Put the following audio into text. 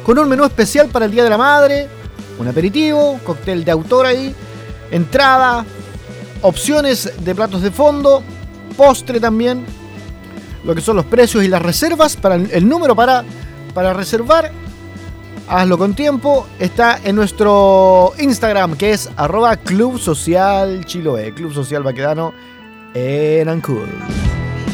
con un menú especial para el Día de la Madre, un aperitivo, cóctel de autor ahí, entrada, opciones de platos de fondo, postre también, lo que son los precios y las reservas. Para el número para reservar, hazlo con tiempo, está en nuestro Instagram, que es @Club Social Chiloé, Club Social Baquedano en Ancud.